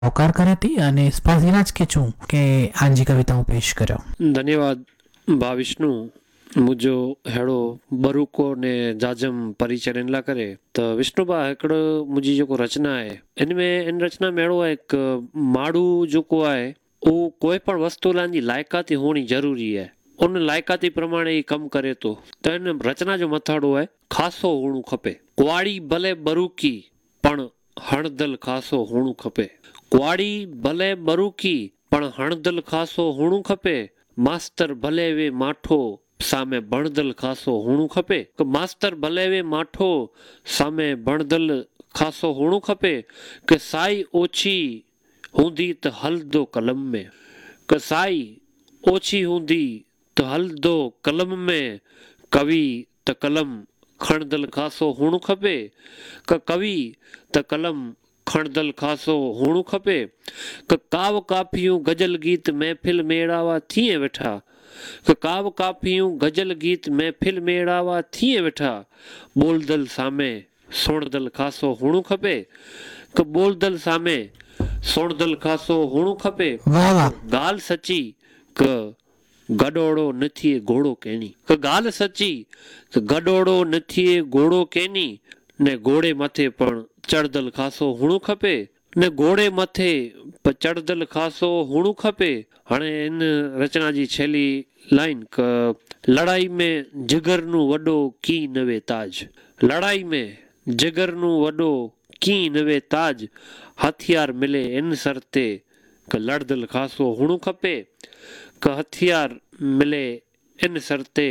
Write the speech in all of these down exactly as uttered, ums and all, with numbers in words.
આવકાર કરી હતી અને સ્પર્શીના જ કે છું કે આંજી કવિતાઓ પેશ કર્યો. धन्यवाद भा विष्णु मुझो हेड़ो बरूको ने जाजम परिचय ला करे तो विष्णु भा हिकिड़ो मुंहिंजी जेको रचना है इनमें इन रचना में अहिड़ो आहे हिकु माण्हू जेको आहे उहो कोई पण वस्तु लाइ लाइक़ाती हुअणी ज़रूरी आहे उन लाइक़ाती प्रमाणे ई कमु करे थो त इन रचना जो मथाड़ो आहे ख़ासो हुअणु खपे कुआड़ी भले बरूकी पण हणदल ख़ासो हुअणु खपे कुआड़ी भले बरूकी पण हणदल ख़ासो हुअणु खपे मास्तर भले वे माठो सामे बणदल ख़ासो हुअणु खपे कि मास्तर भले वे माठो सामे बणदल ख़ासो हुअणु खपे कि साई ओछी हूंदी त हलंदो कलम में कि साई ओछी हूंदी त हलंदो कलम में कवि त कलम खणदल ख़ासो हुअणु खपे कि कवि त कलम खणदल ख़ासो हुअणु खपे कि काव काफियूं गज़ल गीत महफ़िल मेड़ावा थिए वेठा कि काव काफियूं गज़ल गीत महफ़िल मेड़ावा थिए वेठा बोलदल सामे सोणदल ख़ासो हुअणु खपे कि बोलदल सामे सोणदल ख़ासो हुअणु खपे વાહ વાહ. ॻाल्हि सची कि गॾोड़ो न थिए घोड़ो कहनी कि ॻाल्हि सची कि गॾोड़ो न थिए घोड़ो कहनी ने घोड़े मथे पण चढ़दल ख़ासो हुअणु खपे ने घोड़े मथे प चढ़दल ख़ासो हुअणु खपे हाणे इन रचना जी छेली लाइन क लड़ाई में जिगरनु वॾो की नवे ताज लड़ाई में जिगरनु वॾो की नवे ताज हथियार मिले इन सरते क लड़दल ख़ासो हुअणु खपे क हथियार मिले इन सरते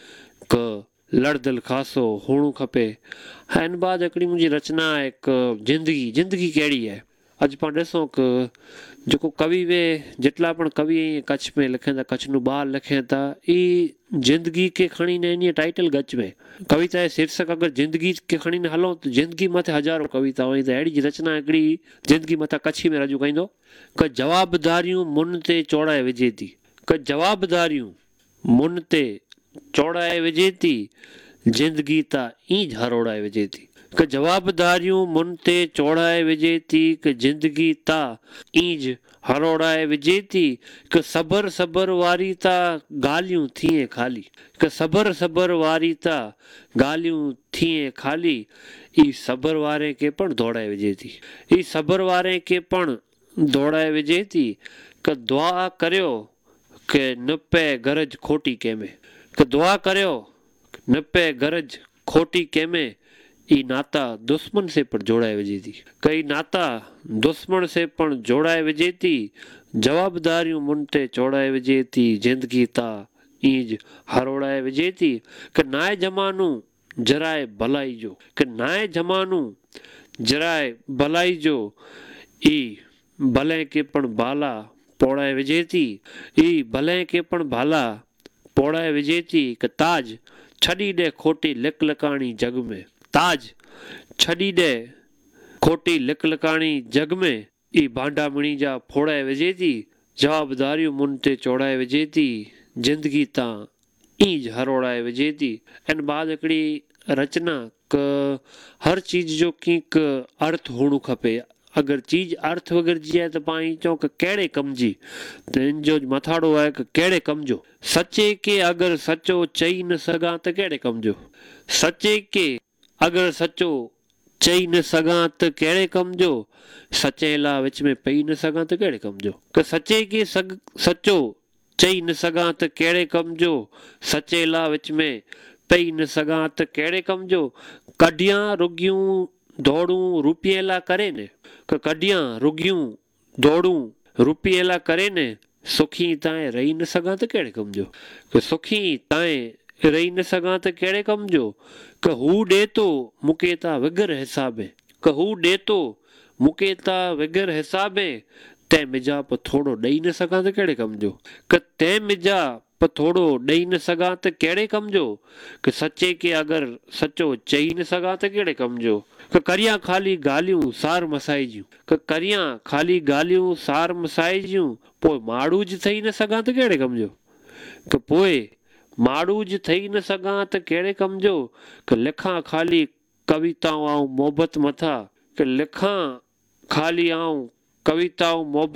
क लड़दल ख़ासो हुअणु खपे हिन बाद हिकिड़ी मुंहिंजी रचना आहे हिकु ज़िंदगी ज़िंदगी कहिड़ी आहे अॼु पाण ॾिसूं कि जेको कवि वे जेतिरा पण कवि कच्छ में लिखनि था कच्छ नूं ॿार लिखनि था ई ज़िंदगी खे खणी न ईंदी टाइटल गच में कविता जे शीर्षक अगरि ज़िंदगी खे खणी न हलूं त ज़िंदगी मथे हज़ारो कविताऊं आहिनि त अहिड़ी रचना हिकिड़ी ज़िंदगी मथां कच्छी में रजू कईंदो कि जवाबदारियूं मुन ते चौड़ाए विझे थी कि जवाबदारियूं मुन ते चौड़ाए विझे थी ज़िंदगी त ईं हरोड़ाए विझे थी कि जवाबदारियूं मुन ते चौड़ाए विझे थी कि ज़िंदगी ता ईंज हरोड़ाए विझे थी कि सबर सबर वारी ता ॻाल्हियूं थिए ख़ाली कि सबर सबर वारी ता ॻाल्हियूं थिए ख़ाली ई सबर वारे खे पण दौड़ाए विझे थी ई सबर वारे खे पण दौड़ाए विझे थी कि दुआ करियो कि न पए गरज खोटी कंहिंमें कि दुआ करियो न पए गरज खोटी कंहिंमें ई नाता दुश्मन से पण जोड़ाए विझे थी कई नाता दुश्मन से पण जोड़ाए विझे थी जवाबदारियूं मुन ते चौड़ाए विझे थी ज़िंदगी ता ईंज हरोड़ाए विझे थी कि नाए ज़मानो जराए भलाई जो कि नाए ज़मानो जराए भलाई जो ई भले के पण बाला पोड़ाए विझे थी ई भले के पण बाला पोड़ाए विझे थी कि ताज छॾी ॾे खोटी लिक लकाणी जग में ताज छॾी ॾे खोटी लिक लकाणी जग में ई भांडा मणी जा फोड़ाए विझे थी जवाबदारियूं मुन ते चौड़ाए विझे थी ज़िंदगी तां ईंज हरोड़ाए विझे थी इन बाद हिकिड़ी रचना क हर चीज़ जो कीक अर्थ हुअणु खपे अगरि चीज़ अर्थ वग़ैरह जी आहे त पाण ई चऊं कि कहिड़े कम जी त इन जो मथाड़ो आहे कि कहिड़े कम जो सचे के अगरि सचो चई न सघां त कहिड़े कम जो सचे के अगरि सचो चई न सघां त कहिड़े कम जो सचे ला विच में पई न सघां त कहिड़े कम जो कि सचे के सग सचो चई न सघां त कहिड़े कम जो सचे ला विच में पई न सघां त कहिड़े कम जो कढियां रुगियूं दौड़ूं रुपये ला करे न कि कढियां रुगियूं दौड़ूं रुपये ला करे न सुखी ताएं रही न सघां त कहिड़े कम जो कि सुखी ताएं रही न सघां त कहिड़े कम जो कि हू ॾे थो मूंखे ता वग़ैर हिसाबे कि हू ॾे थो मूंखे ता वग़ैर हिसाबे तंहिं मिजा प थोरो ॾेई न सघां त कहिड़े कम जो कि तंहिं मिजा प थोरो ॾेई न सघां त कहिड़े कम जो कि सचे के अगरि सचो चई न सघां त कहिड़े कम जो कि करियां ख़ाली ॻाल्हियूं सार मसाई जूं कि करियां ख़ाली ॻाल्हियूं सार मसाई जूं पोइ माड़ूज थई न सघां त कहिड़े कम जो कि पोइ माड़ूज थई न सघां त कहिड़े कम जो कि लिखां ख़ाली कविताऊं ऐं मोहबत मथां कि लिखां ख़ाली आऊं કવિતાઓ મોબાઈલ